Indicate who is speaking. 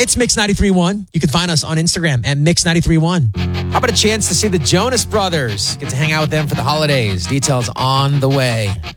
Speaker 1: It's Mix 93.1. You can find us on Instagram at Mix 93.1. How about a chance to see the Jonas Brothers? Get to hang out with them for the holidays. Details on the way.